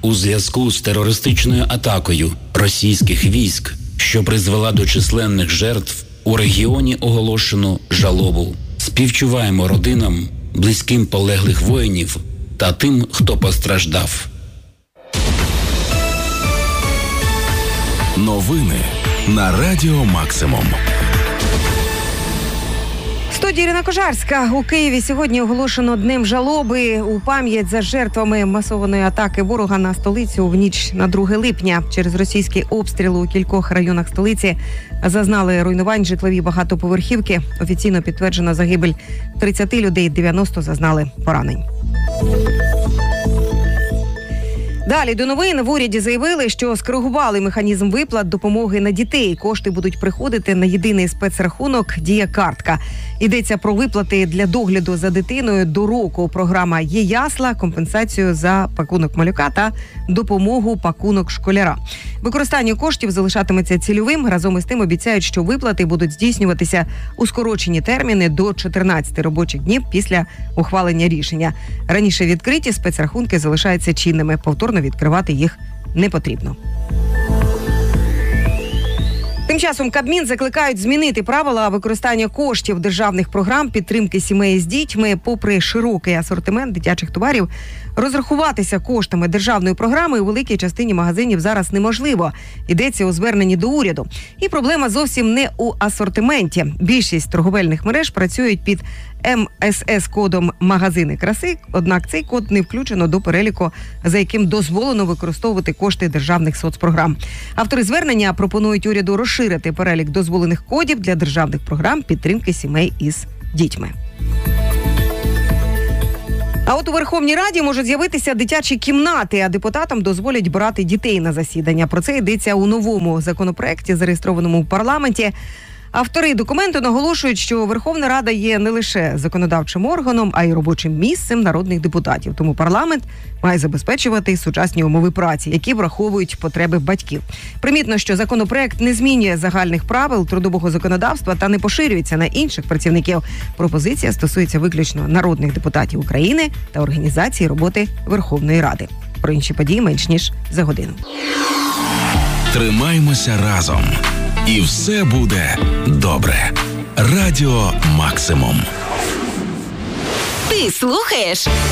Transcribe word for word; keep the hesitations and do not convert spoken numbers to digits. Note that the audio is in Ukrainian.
У зв'язку з терористичною атакою російських військ, що призвела до численних жертв, у регіоні оголошено жалобу. Співчуваємо родинам, близьким полеглих воїнів та тим, хто постраждав. Новини на Радіо Максимум. В студії Ірина Кожарська. У Києві сьогодні оголошено Днем жалоби у пам'ять за жертвами масованої атаки ворога на столицю в ніч на друге липня. Через російські обстріли у кількох районах столиці зазнали руйнувань житлові багатоповерхівки. Офіційно підтверджена загибель тридцять людей, дев'яносто зазнали поранень. Далі до новин. В уряді заявили, що скоригували механізм виплат допомоги на дітей. Кошти будуть приходити на єдиний спецрахунок «Дія-картка». Йдеться про виплати для догляду за дитиною до року. Програма «Є-ясла», компенсацію за пакунок малюка та допомогу пакунок школяра. Використання коштів залишатиметься цільовим. Разом із тим обіцяють, що виплати будуть здійснюватися у скорочені терміни до чотирнадцяти робочих днів після ухвалення рішення. Раніше відкриті спецрахунки залишаються чинними. Повторно відкривати їх не потрібно. Тим часом Кабмін закликають змінити правила використання коштів державних програм підтримки сімей з дітьми. Попри широкий асортимент дитячих товарів, розрахуватися коштами державної програми у великій частині магазинів зараз неможливо. Йдеться у зверненні до уряду. І проблема зовсім не у асортименті. Більшість торговельних мереж працюють під ем ес ес-кодом «Магазини краси», однак цей код не включено до переліку, за яким дозволено використовувати кошти державних соцпрограм. Автори звернення пропонують уряду розширити перелік дозволених кодів для державних програм підтримки сімей із дітьми. А от у Верховній Раді можуть з'явитися дитячі кімнати, а депутатам дозволять брати дітей на засідання. Про це йдеться у новому законопроекті, зареєстрованому в парламенті. Автори документу наголошують, що Верховна Рада є не лише законодавчим органом, а й робочим місцем народних депутатів. Тому парламент має забезпечувати сучасні умови праці, які враховують потреби батьків. Примітно, що законопроект не змінює загальних правил трудового законодавства та не поширюється на інших працівників. Пропозиція стосується виключно народних депутатів України та організації роботи Верховної Ради. Про інші події менш ніж за годину. Тримаймося разом. І все буде добре. Радіо Максимум. Ти слухаєш